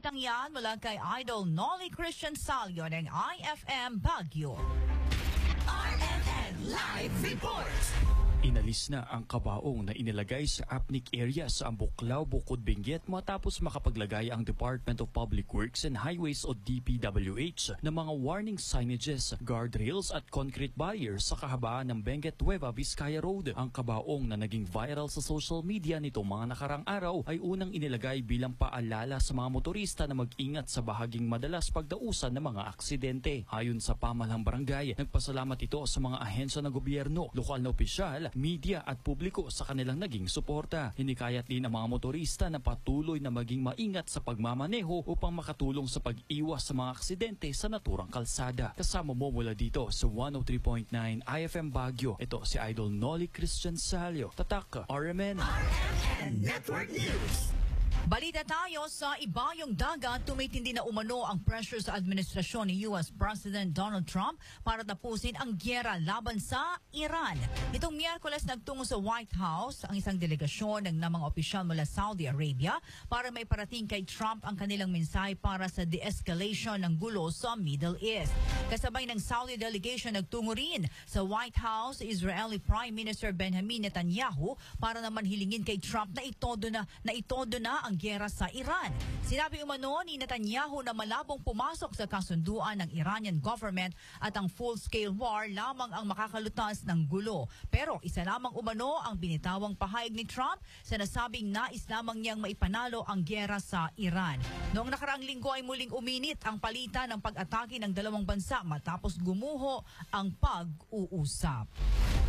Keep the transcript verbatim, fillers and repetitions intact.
balitang yan mula kay Idol Nolly Christian Salio ng I F M Baguio. R M N Live Report. Inalis na ang kabaong na inilagay sa Apnik area sa Ambuklaw, Bukod, Benguet matapos makapaglagay ang Department of Public Works and Highways o D P W H ng mga warning signages, guardrails at concrete barriers sa kahabaan ng Benguet Nueva Vizcaya Road. Ang kabaong na naging viral sa social media nitong mga nakarang araw ay unang inilagay bilang paalala sa mga motorista na mag-ingat sa bahaging madalas pagdausan ng mga aksidente. Ayon sa pamahalang barangay, nagpasalamat ito sa mga ahensya ng gobyerno, lokal na opisyal, media at publiko sa kanilang naging suporta. Hinikayat din ang mga motorista na patuloy na maging maingat sa pagmamaneho upang makatulong sa pag-iwas sa mga aksidente sa naturang kalsada. Kasama mo mula dito sa one oh three point nine I F M Baguio. Ito si Idol Nolly Christian Salio. Tatak, R M N. R M N Network News. Balita tayo sa ibayong dagat, tumitindi na umano ang pressure sa administrasyon ni U S President Donald Trump para tapusin ang gyera laban sa Iran. Itong Miyerkules nagtungo sa White House ang isang delegasyon ng namang opisyal mula Saudi Arabia para may parating kay Trump ang kanilang mensahe para sa de-escalation ng gulo sa Middle East. Kasabay ng Saudi delegation nagtungo rin sa White House Israeli Prime Minister Benjamin Netanyahu para naman hilingin kay Trump na itodo na, na itodo na ang gera sa Iran. Sinabi umano ni Netanyahu na malabong pumasok sa kasunduan ng Iranian government at ang full-scale war lamang ang makakalutas ng gulo. Pero isa lamang umano ang binitawang pahayag ni Trump sa nasabing nais lamang niyang maipanalo ang gera sa Iran. Noong nakaraang linggo ay muling uminit ang palitan ng pag-atake ng dalawang bansa matapos gumuho ang pag-uusap.